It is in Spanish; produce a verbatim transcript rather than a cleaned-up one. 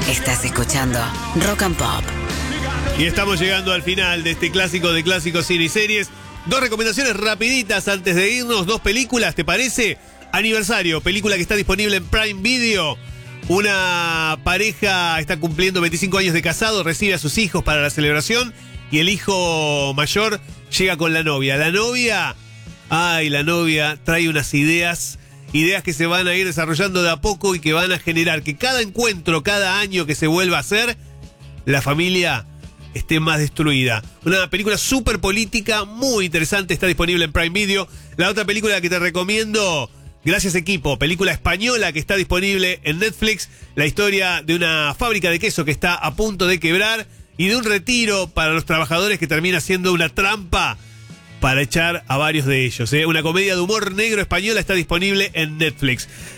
Estás escuchando Rock and Pop. Y estamos llegando al final de este clásico de clásicos, cine y series. Dos recomendaciones rapiditas antes de irnos. Dos películas, ¿te parece? Aniversario, película que está disponible en Prime Video. Una pareja está cumpliendo veinticinco años de casado, recibe a sus hijos para la celebración y el hijo mayor llega con la novia. La novia, ay, la novia trae unas ideas, ideas que se van a ir desarrollando de a poco y que van a generar que cada encuentro, cada año que se vuelva a hacer, la familia esté más destruida. Una película súper política, muy interesante, está disponible en Prime Video. La otra película que te recomiendo, Gracias Equipo, película española que está disponible en Netflix. La historia de una fábrica de queso que está a punto de quebrar y de un retiro para los trabajadores que termina siendo una trampa para echar a varios de ellos, ¿eh? Una comedia de humor negro española está disponible en Netflix.